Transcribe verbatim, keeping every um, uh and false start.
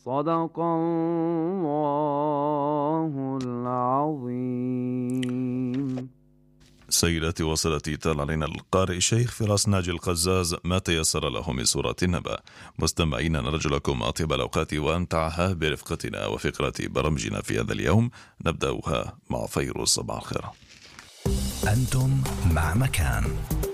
صدق الله العظيم. سيداتي وصلتي تال علينا القارئ الشيخ فراس ناجي القزاز ما تيسر له من سورة النبأ. مستمعين نرجو لكم أطيب الأوقات وأمتعها برفقتنا وفقرة برمجنا في هذا اليوم. نبدأها مع فيروز. صباح الخير. أنتم مع مكان